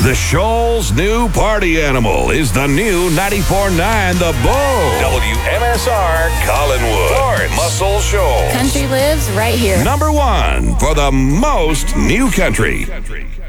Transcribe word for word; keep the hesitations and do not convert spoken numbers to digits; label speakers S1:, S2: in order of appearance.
S1: The Shoal's new party animal is the new ninety-four point nine The Bull. W M S R Collinwood. Lawrence. Muscle Shoals.
S2: Country lives right here.
S1: Number one for the most new country.